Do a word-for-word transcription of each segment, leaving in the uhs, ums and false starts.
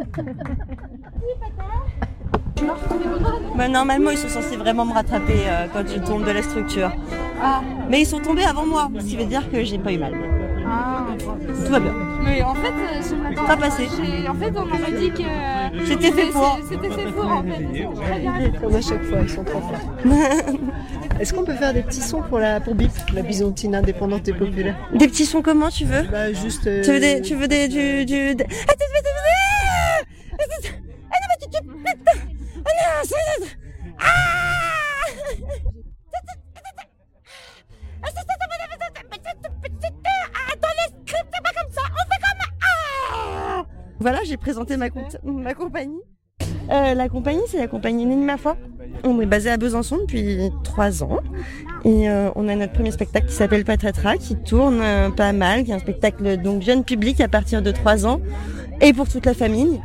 Bah, normalement, ils sont censés vraiment me rattraper euh, quand je tombe de la structure. Ah. Mais ils sont tombés avant moi, ce qui veut dire que j'ai pas eu mal. Ah. Tout va bien. Mais en fait, je m'attends pas passé. En fait, on m'aurait dit que euh, c'était fait pour. C'était fait pour en fait. Comme à chaque fois, ils sont trop forts. Est-ce qu'on peut faire des petits sons pour la pour B I P, la Byzantine indépendante et populaire? Des petits sons comment tu veux? Bah juste. Euh... Tu veux des, tu veux des, du, du. du... Voilà, j'ai présenté ma, com- ma compagnie. Euh, la compagnie, c'est la compagnie Nini Ma Foi. On est basé à Besançon depuis trois ans. Et euh, on a notre premier spectacle qui s'appelle Patatras, qui tourne euh, pas mal, qui est un spectacle donc jeune public à partir de trois ans et pour toute la famille.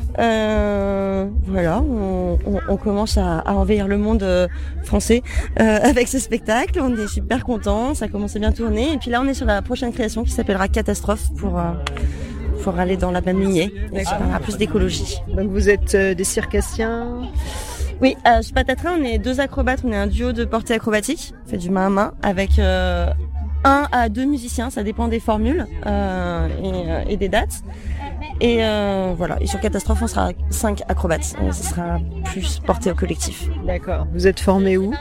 Euh, voilà, on, on, on commence à, à envahir le monde euh, français euh, avec ce spectacle. On est super contents, ça commence à bien tourner. Et puis là, on est sur la prochaine création qui s'appellera Catastrophe pour... Euh, pour aller dans la même lignée, et ça parlera plus d'écologie. Donc vous êtes euh, des circassiens? Oui, euh, chez Patatras, on est deux acrobates, on est un duo de portée acrobatique, on fait du main à main, avec euh, un à deux musiciens, ça dépend des formules euh, et, euh, et des dates. Et euh, voilà, et sur Catastrophe, on sera cinq acrobates, et ce sera plus porté au collectif. D'accord, vous êtes formés où?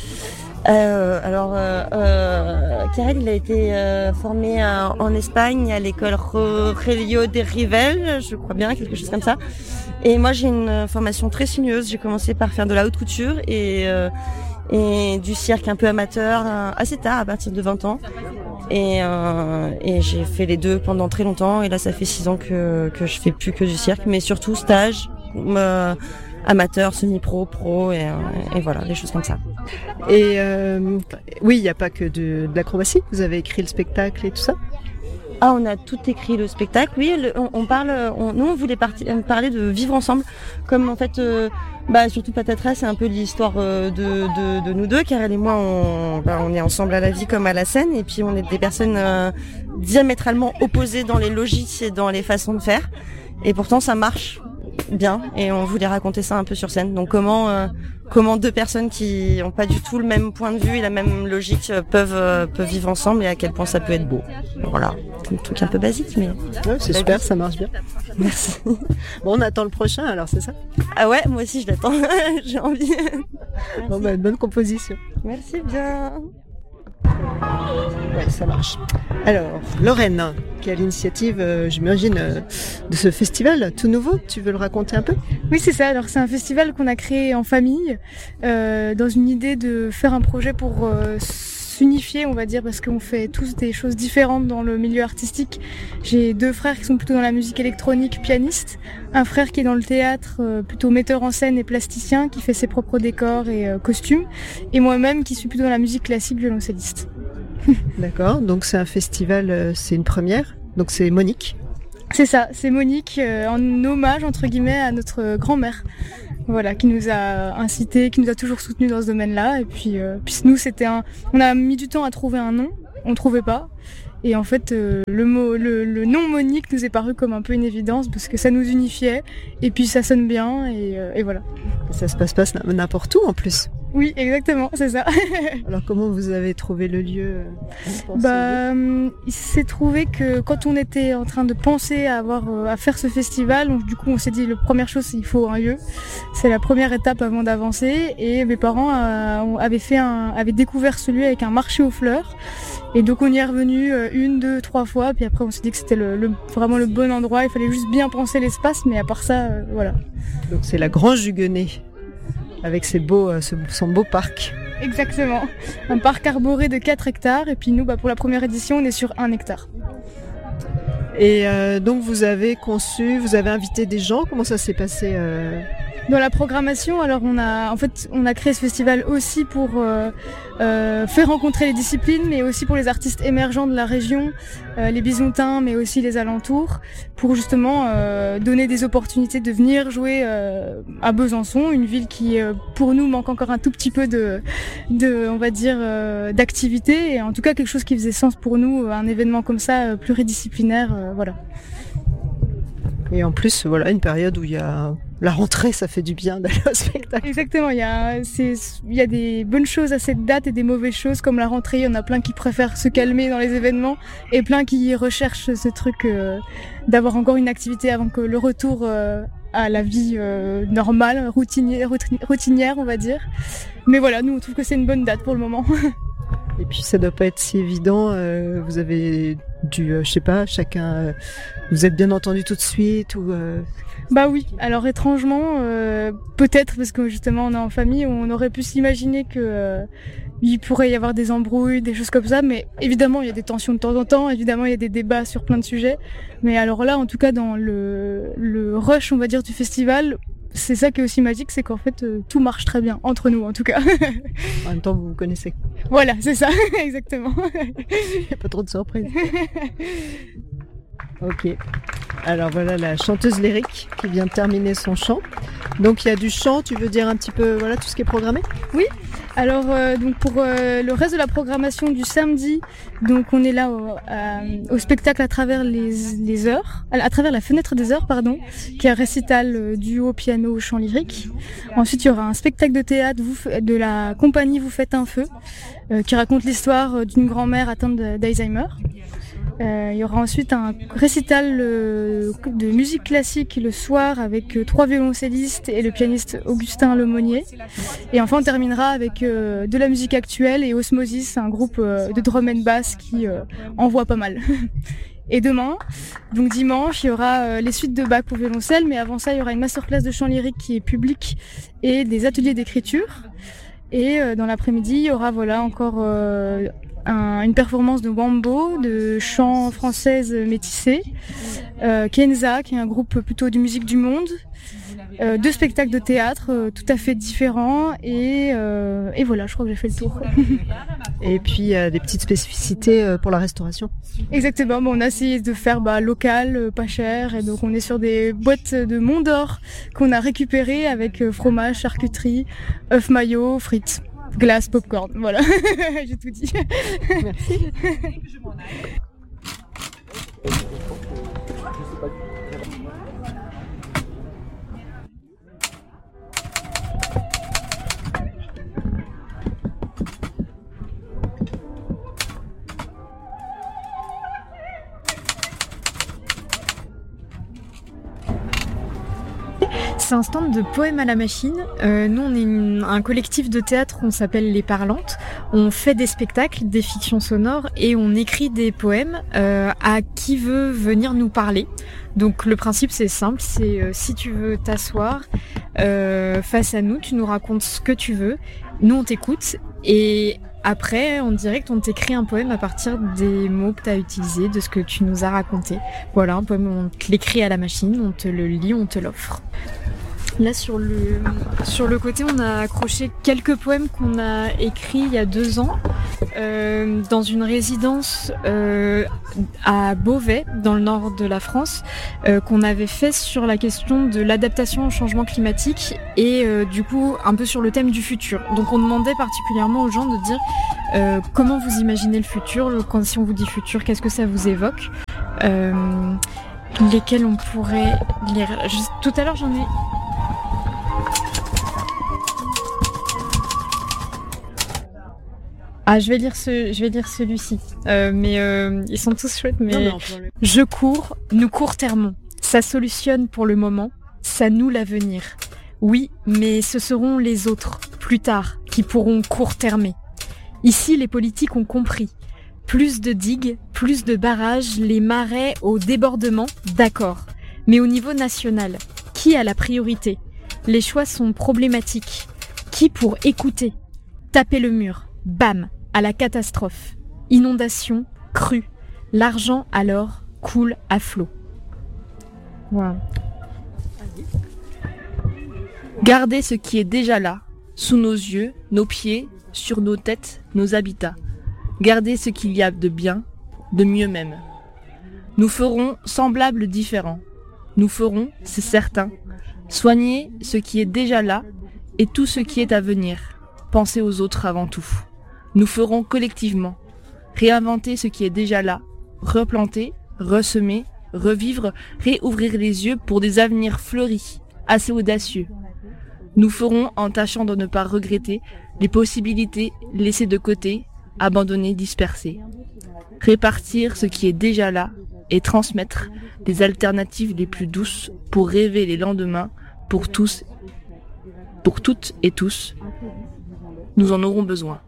Euh, alors, euh, euh, Karel, il a été euh, formé à, en Espagne à l'école Relio de Rivel, je crois bien, quelque chose comme ça. Et moi, j'ai une formation très sinueuse. J'ai commencé par faire de la haute couture et euh, et du cirque un peu amateur euh, assez tard, à partir de vingt ans. Et euh, et j'ai fait les deux pendant très longtemps. Et là, ça fait six ans que que je fais plus que du cirque, mais surtout stage. Euh, amateur, semi-pro, pro et, et voilà, des choses comme ça. Et euh, oui, il n'y a pas que de, de l'acrobatie, vous avez écrit le spectacle et tout ça? Ah, on a tout écrit le spectacle, oui, le, on, on parle, on, nous on voulait parti, parler de vivre ensemble, comme en fait, euh, bah surtout Patatras, c'est un peu l'histoire euh, de, de, de nous deux, Karel et moi, on, bah, on est ensemble à la vie comme à la scène, et puis on est des personnes euh, diamétralement opposées dans les logiques et dans les façons de faire, et pourtant ça marche bien, et on voulait raconter ça un peu sur scène. Donc comment euh, comment deux personnes qui ont pas du tout le même point de vue et la même logique euh, peuvent euh, peuvent vivre ensemble et à quel point ça peut être beau. Voilà, un truc un peu basique, mais ouais, c'est super, ça marche bien. Merci. Bon, on attend le prochain, alors c'est ça? Ah ouais, moi aussi je l'attends. J'ai envie. Bon bah bonne composition. Merci bien. Ouais, ça marche. Alors, Lorraine, qui a l'initiative, euh, j'imagine, euh, de ce festival tout nouveau, tu veux le raconter un peu? Oui, c'est ça. Alors, c'est un festival qu'on a créé en famille, euh, dans une idée de faire un projet pour euh, s'unifier, on va dire, parce qu'on fait tous des choses différentes dans le milieu artistique. J'ai deux frères qui sont plutôt dans la musique électronique, pianiste, un frère qui est dans le théâtre, euh, plutôt metteur en scène et plasticien, qui fait ses propres décors et euh, costumes, et moi-même qui suis plutôt dans la musique classique, violoncelliste. D'accord, donc c'est un festival, euh, c'est une première, donc c'est Monique. C'est ça, c'est Monique, euh, en hommage, entre guillemets, à notre grand-mère. Voilà, qui nous a incité, qui nous a toujours soutenus dans ce domaine-là. Et puis, euh, puis nous, c'était un, on a mis du temps à trouver un nom, on trouvait pas. Et en fait, euh, le mot, le, le nom Monique nous est paru comme un peu une évidence parce que ça nous unifiait. Et puis ça sonne bien et, euh, et voilà. Et ça se passe pas n'importe où en plus. Oui, exactement, c'est ça. Alors comment vous avez trouvé le lieu? Bah, il s'est trouvé que quand on était en train de penser à avoir à faire ce festival, donc, du coup on s'est dit la première chose c'est qu'il faut un lieu. C'est la première étape avant d'avancer. Et mes parents euh, avaient fait un, avaient découvert ce lieu avec un marché aux fleurs. Et donc on y est revenu une, deux, trois fois. Puis après on s'est dit que c'était le, le, vraiment le bon endroit. Il fallait juste bien penser l'espace, mais à part ça, euh, voilà. Donc c'est la Grange du Guenay. Avec ses beaux, euh, son beau parc. Exactement. Un parc arboré de quatre hectares. Et puis nous, bah, pour la première édition, on est sur un hectare. Et euh, donc vous avez conçu, vous avez invité des gens. Comment ça s'est passé euh... Dans la programmation, alors on a, en fait, on a créé ce festival aussi pour euh, euh, faire rencontrer les disciplines, mais aussi pour les artistes émergents de la région, euh, les Bisontins, mais aussi les alentours, pour justement euh, donner des opportunités de venir jouer euh, à Besançon, une ville qui, euh, pour nous, manque encore un tout petit peu de, de on va dire, euh, d'activité, et en tout cas quelque chose qui faisait sens pour nous, un événement comme ça, euh, pluridisciplinaire, euh, voilà. Et en plus, voilà, une période où il y a la rentrée, ça fait du bien d'aller au spectacle. Exactement, il y a, c'est, il y a des bonnes choses à cette date et des mauvaises choses, comme la rentrée, il y en a plein qui préfèrent se calmer dans les événements et plein qui recherchent ce truc euh, d'avoir encore une activité avant que le retour euh, à la vie euh, normale, routinière, routinière, on va dire. Mais voilà, nous on trouve que c'est une bonne date pour le moment. Et puis ça doit pas être si évident, euh, vous avez dû, euh, je sais pas, chacun, euh, vous êtes bien entendu tout de suite ou... Euh... Bah oui, alors étrangement, euh, peut-être parce que justement on est en famille, on aurait pu s'imaginer que euh, il pourrait y avoir des embrouilles, des choses comme ça, mais évidemment il y a des tensions de temps en temps, évidemment il y a des débats sur plein de sujets, mais alors là en tout cas dans le, le rush on va dire du festival, c'est ça qui est aussi magique, c'est qu'en fait euh, tout marche très bien, entre nous en tout cas. En même temps vous vous connaissez. Voilà, c'est ça, exactement. Il n'y a pas trop de surprises. Ok. Alors voilà la chanteuse lyrique qui vient de terminer son chant. Donc il y a du chant, tu veux dire un petit peu voilà tout ce qui est programmé ? Oui. Alors euh, donc pour euh, le reste de la programmation du samedi, donc on est là au, à, au spectacle à travers les, les heures, à, à travers la fenêtre des heures pardon, qui est un récital euh, duo piano chant lyrique. Ensuite il y aura un spectacle de théâtre vous, de la compagnie Vous faites un feu, euh, qui raconte l'histoire d'une grand-mère atteinte d'Alzheimer. Euh, il y aura ensuite un récital euh, de musique classique le soir avec euh, trois violoncellistes et le pianiste Augustin Lemonnier. Et enfin on terminera avec euh, de la musique actuelle et Osmosis, un groupe euh, de drum and bass qui euh, envoie pas mal. Et demain, donc dimanche, il y aura euh, les suites de Bach pour violoncelle, mais avant ça il y aura une masterclass de chant lyrique qui est publique et des ateliers d'écriture. Et euh, dans l'après-midi, il y aura voilà encore euh, un, une performance de wambo, de chant française métissée, euh, Kenza, qui est un groupe plutôt de musique du monde, euh, deux spectacles de théâtre euh, tout à fait différents, et, euh, et voilà, je crois que j'ai fait le tour. Et puis euh, des petites spécificités euh, pour la restauration. Exactement, bon, on a essayé de faire bah, local, euh, pas cher, et donc on est sur des boîtes de Mont d'Or qu'on a récupérées avec euh, fromage, charcuterie, œufs mayo, frites, glace, popcorn, voilà, j'ai tout dit. Merci. C'est un stand de poèmes à la machine. Euh, nous, on est une, un collectif de théâtre, on s'appelle Les Parlantes. On fait des spectacles, des fictions sonores et on écrit des poèmes euh, à qui veut venir nous parler. Donc le principe c'est simple, c'est euh, si tu veux t'asseoir euh, face à nous, tu nous racontes ce que tu veux, nous on t'écoute et après en direct on t'écrit un poème à partir des mots que tu as utilisés, de ce que tu nous as raconté. Voilà, un poème, on te l'écrit à la machine, on te le lit, on te l'offre. Là sur le sur le côté on a accroché quelques poèmes qu'on a écrits il y a deux ans euh, dans une résidence euh, à Beauvais dans le nord de la France euh, qu'on avait fait sur la question de l'adaptation au changement climatique et euh, du coup un peu sur le thème du futur. Donc on demandait particulièrement aux gens de dire euh, comment vous imaginez le futur, le, quand si on vous dit futur, qu'est-ce que ça vous évoque, euh, lesquels on pourrait lire. Juste, tout à l'heure j'en ai Ah, je vais lire ce, je vais lire celui-ci. Euh, mais euh, ils sont tous chouettes. Mais non, non, je cours, nous court-termons. Ça solutionne pour le moment, ça nous l'avenir. Oui, mais ce seront les autres, plus tard, qui pourront court-termer. Ici, les politiques ont compris. Plus de digues, plus de barrages, les marais au débordement, d'accord. Mais au niveau national, qui a la priorité ? Les choix sont problématiques. Qui pour écouter ? Taper le mur. Bam, à la catastrophe. Inondation, crue. L'argent, alors, coule à flot. Voilà. Gardez ce qui est déjà là, sous nos yeux, nos pieds, sur nos têtes, nos habitats. Gardez ce qu'il y a de bien, de mieux même. Nous ferons semblables différents. Nous ferons, c'est certain, soigner ce qui est déjà là et tout ce qui est à venir. Pensez aux autres avant tout. Nous ferons collectivement réinventer ce qui est déjà là, replanter, ressemer, revivre, réouvrir les yeux pour des avenirs fleuris, assez audacieux. Nous ferons en tâchant de ne pas regretter les possibilités laissées de côté, abandonnées, dispersées. Répartir ce qui est déjà là et transmettre les alternatives les plus douces pour rêver les lendemains pour tous, pour toutes et tous. Nous en aurons besoin.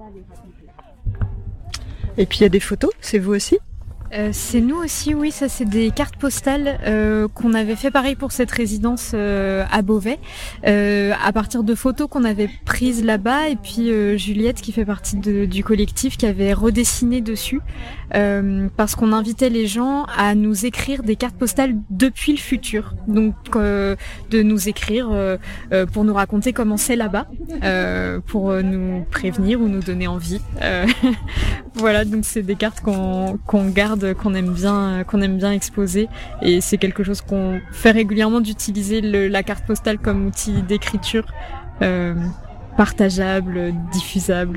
Et puis il y a des photos, c'est vous aussi ? Euh, c'est nous aussi, oui, ça c'est des cartes postales euh, qu'on avait fait pareil pour cette résidence euh, à Beauvais, euh, à partir de photos qu'on avait prises là-bas, et puis euh, Juliette qui fait partie de, du collectif qui avait redessiné dessus, euh, parce qu'on invitait les gens à nous écrire des cartes postales depuis le futur, donc euh, de nous écrire euh, euh, pour nous raconter comment c'est là-bas, euh, pour nous prévenir ou nous donner envie. Euh, voilà, donc c'est des cartes qu'on, qu'on garde, qu'on aime bien, qu'on aime bien exposer, et c'est quelque chose qu'on fait régulièrement, d'utiliser le, la carte postale comme outil d'écriture euh, partageable, diffusable.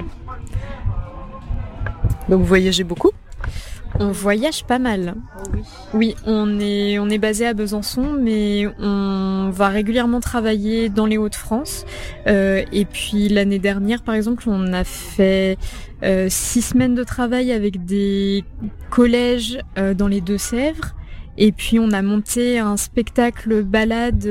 Donc vous voyagez beaucoup ? On voyage pas mal. Oui, on est on est basé à Besançon, mais on va régulièrement travailler dans les Hauts-de-France. Euh, et puis l'année dernière, par exemple, on a fait euh, six semaines de travail avec des collèges euh, dans les Deux-Sèvres. Et puis on a monté un spectacle balade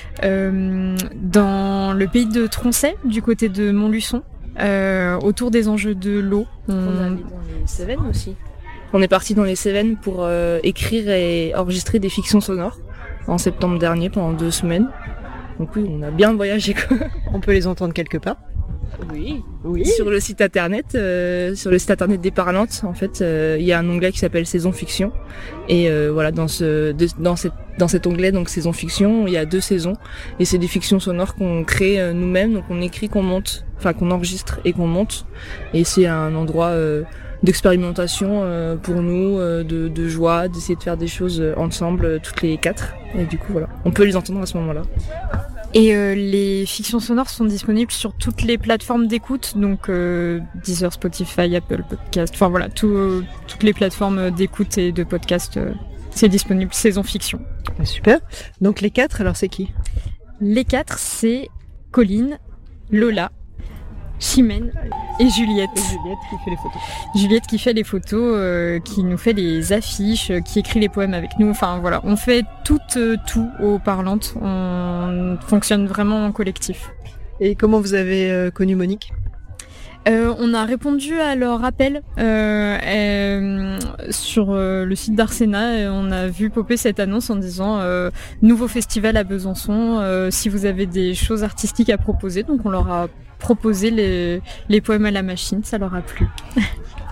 euh, dans le pays de Tronchet, du côté de Montluçon, euh, autour des enjeux de l'eau. On, on est allé dans les Cévennes aussi. On est parti dans les Cévennes pour euh, écrire et enregistrer des fictions sonores en septembre dernier pendant deux semaines. Donc oui, on a bien voyagé, quoi. On peut les entendre quelque part ? Oui, oui. Sur le site internet, euh, sur le site internet des Parlantes, en fait, il euh, y a un onglet qui s'appelle Saison Fiction. Et euh, voilà, dans ce, de, dans cette, dans cet onglet, donc Saison Fiction, il y a deux saisons. Et c'est des fictions sonores qu'on crée euh, nous-mêmes, donc on écrit, qu'on monte, enfin qu'on enregistre et qu'on monte. Et c'est un endroit euh, d'expérimentation euh, pour nous, euh, de, de joie, d'essayer de faire des choses ensemble, euh, toutes les quatre. Et du coup, voilà, on peut les entendre à ce moment-là. Et euh, les fictions sonores sont disponibles sur toutes les plateformes d'écoute, donc euh, Deezer, Spotify, Apple Podcast, enfin voilà, tout, euh, toutes les plateformes d'écoute et de podcast, euh, c'est disponible, Saison Fiction. Super. Donc les quatre, alors c'est qui ? Les quatre, c'est Colline, Lola, Chimène et Juliette. Et Juliette qui fait les photos. Juliette qui fait les photos, euh, qui nous fait les affiches, euh, qui écrit les poèmes avec nous. Enfin voilà, on fait tout, euh, tout aux Parlantes. On fonctionne vraiment en collectif. Et comment vous avez euh, connu Monique ? Euh, on a répondu à leur appel euh, euh, sur euh, le site d'Arsena, et on a vu popper cette annonce en disant euh, nouveau festival à Besançon, euh, si vous avez des choses artistiques à proposer. Donc on leur a proposé les, les poèmes à la machine, ça leur a plu.